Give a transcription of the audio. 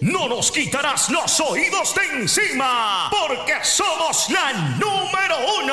no nos quitarás los oídos de encima, porque somos la número 1.